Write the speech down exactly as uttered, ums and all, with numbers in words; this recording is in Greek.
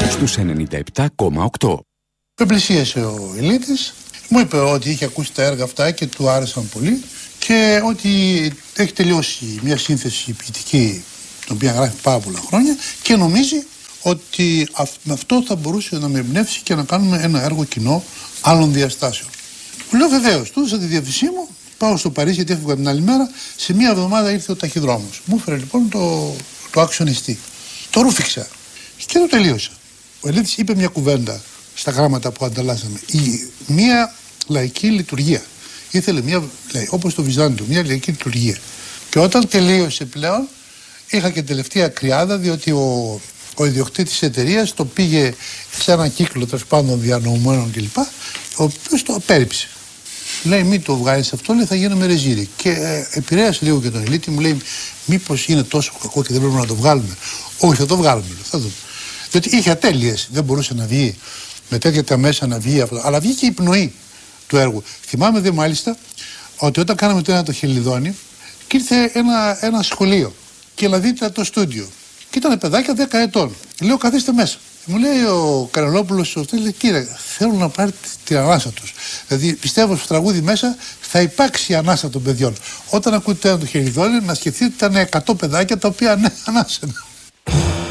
Στους ενενήντα επτά κόμμα οκτώ. Με πλησίασε ο Ηλίτης, μου είπε ότι είχε ακούσει τα έργα αυτά και του άρεσαν πολύ και ότι έχει τελειώσει μια σύνθεση ποιητική, την οποία γράφει πάρα πολλά χρόνια και νομίζει ότι με αυτό θα μπορούσε να με εμπνεύσει και να κάνουμε ένα έργο κοινό άλλων διαστάσεων. Μου λέω βεβαίως, του έδωσα τη διεύθυνσή μου, πάω στο Παρίσι γιατί έφυγα την άλλη μέρα, σε μία εβδομάδα ήρθε ο ταχυδρόμος. Μου έφερε λοιπόν το, το άξονιστή. Το ρούφηξα και το τελείωσα. Ο Ηλίτης είπε μια κουβέντα στα γράμματα που ανταλλάσσαμε. Η, μια λαϊκή λειτουργία. Ήθελε μια, λέει, όπως το Βυζάντιο, μια λαϊκή λειτουργία. Και όταν τελείωσε πλέον, είχα και τελευταία κρυάδα, διότι ο, ο ιδιοκτήτης της εταιρείας το πήγε σε ένα κύκλο τέλος πάντων διανοουμένων κλπ. Ο οποίος το απέρριψε. Λέει, μην το βγάλεις αυτό, λέει, θα γίνουμε ρεζίρι. Και ε, επηρέασε λίγο και τον Ηλίτη, μου λέει, μήπως είναι τόσο κακό και δεν πρέπει να το βγάλουμε. Όχι, θα το βγάλουμε, θα δούμε. Διότι είχε ατέλειες, δεν μπορούσε να βγει με τέτοια τα μέσα να βγει αυτό. Αλλά βγήκε η πνοή του έργου. Θυμάμαι δε μάλιστα ότι όταν κάναμε το ένα το Χελιδόνι και ήρθε ένα, ένα σχολείο και να δείτε το στούντιο. Και ήταν παιδάκια δέκα ετών. Λέω, καθίστε μέσα. Μου λέει ο Καρελόπουλος, λέει, κύριε, θέλουν να πάρει την ανάσα τους. Δηλαδή πιστεύω στο τραγούδι μέσα θα υπάρξει η ανάσα των παιδιών. Όταν ακούτε ένα το Χελιδόνι, να σκεφτείτε ότι ήταν εκατό παιδάκια τα οποία ναι, ανάσαν.